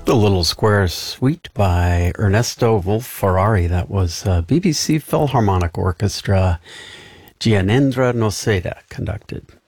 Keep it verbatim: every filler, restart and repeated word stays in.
The Little Square Suite by Ernesto Wolf-Ferrari. That was uh, B B C Philharmonic Orchestra. Gyanendra Noseda conducted.